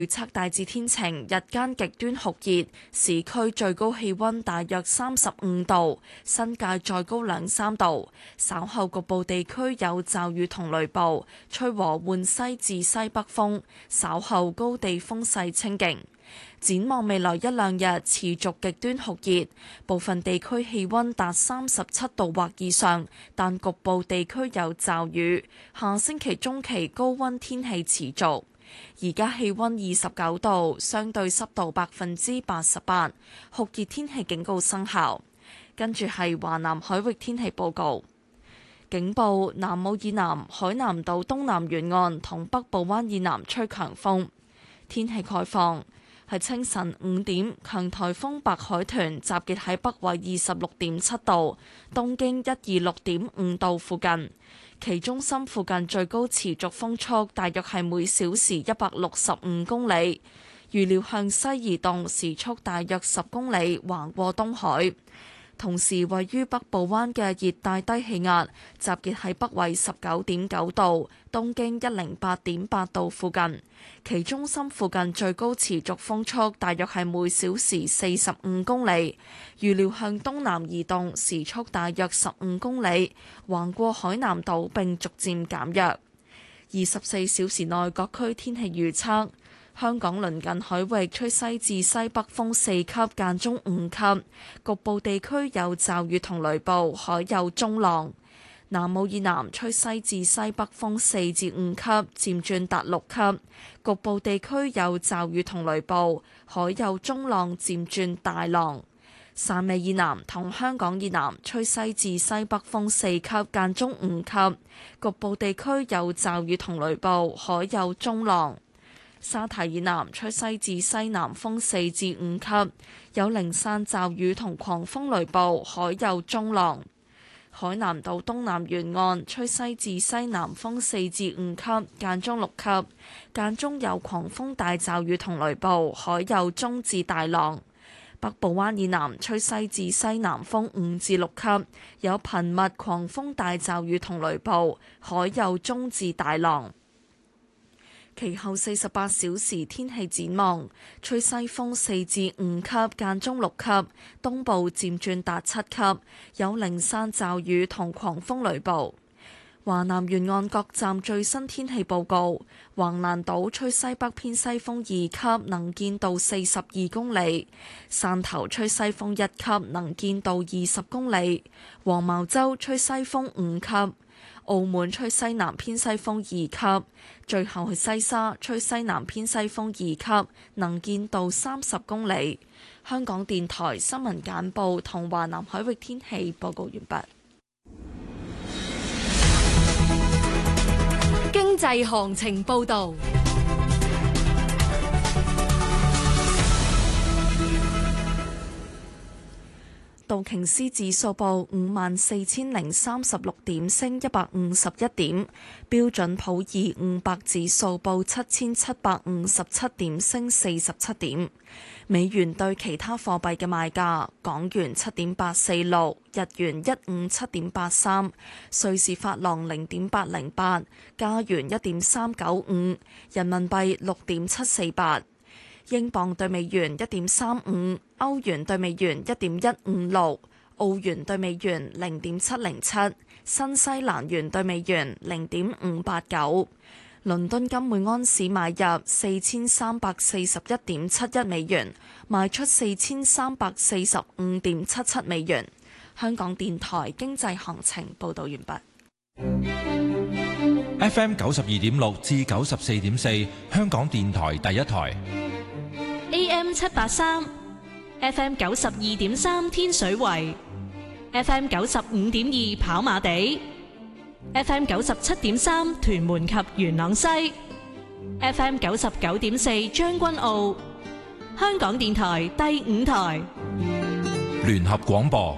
預測大致天晴，日間極端酷熱，市區最高氣溫大約35度，新界再高2-3度。稍後局部地區有驟雨同雷暴，吹和緩西至西北風，稍後高地風勢清勁。展望未來1-2日持續極端酷熱，部分地區氣溫達37度或以上，但局部地區有驟雨。下星期中期高溫天氣持續。而家氣溫29度，相對濕度88%，酷熱天氣警告生效。跟住係華南海域天氣報告，警報：南澳以南、海南島東南沿岸同北部灣以南吹強風。天氣概況。係清晨5點，強颱風白海豚集結喺北緯26.7度、東經126.5度附近，其中心附近最高持續風速大約係每小時165公里，預料向西移動，時速大約10公里，橫過東海。同時，位於北部灣嘅熱帶低氣壓集結喺北緯19.9度、東經108.8度附近，其中心附近最高持續風速大約係每小時45公里，預料向東南移動，時速大約15公里，橫過海南島並逐漸減弱。24小時內各區天氣預測。香港鄰近海域吹西至西北風4級，間中5級，局部地區有驟雨同雷暴，海有中浪。南澳以南吹西至西北風4至5級，漸轉達6級，局部地區有驟雨同雷暴，海有中浪，漸轉大浪。汕尾以南同香港以南吹西至西北風4級，間中5級，局部地區有驟雨同雷暴，海有中浪。沙堤以南吹西至西南風4至5級，有零散驟雨同狂風雷暴，海有中浪。海南島東南沿岸吹西至西南風4至5級，間中6級，間中有狂風大驟雨同雷暴，海有中至大浪。北部灣以南吹西至西南風5至6級，有頻密狂風大驟雨同雷暴，海有中至大浪。其後48小時天氣展望，吹西風4至5級，間中6級，東部漸轉達7級，有零散驟雨同狂風雷暴。華南沿岸各站最新天氣報告：橫瀾島吹西北偏西風2級，能見度42公里；汕頭吹西風1級，能見度20公里；黃茅洲吹西風5級。澳門吹西南偏西風2級，最後係西沙吹西南偏西風2級，能見度30公里。香港電台新聞簡報同華南海域天氣報告完畢。 經濟行情報導。 道瓊斯指數報54,036點，升151點；標準普爾500指數報7,757點，升47點。美元對其他貨幣嘅賣價：港元7.846，日元157.83，瑞士法郎0.808，加元1.395，人民幣6.748。英鎊對美元1.35，歐元對美元1.156，澳元對美元0.707，新西蘭元對美元0.589。倫敦金每安士買入4341.71美元，賣出4345.77美元。香港電台經濟行情報導完畢。 FM 92.6至94.4，香港電台第一台。 AM 783 FM 92.3天水圍 FM 95.2跑馬地 FM 97.3屯門及元朗西 FM 99.4將軍澳。香港電台第五台聯合廣播。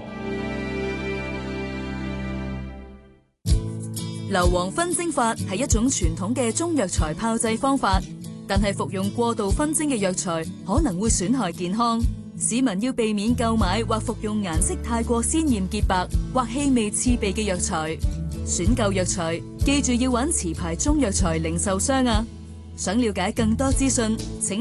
硫磺熏蒸法係一種傳統嘅中藥材炮製方法，但係服用過度熏蒸嘅藥材可能會損害健康，市民要避免購買或服用顏色太過鮮豔潔白或氣味刺鼻嘅藥材。選購藥材記住要揾持牌中藥材零售商啊！ 想了解更多資訊，請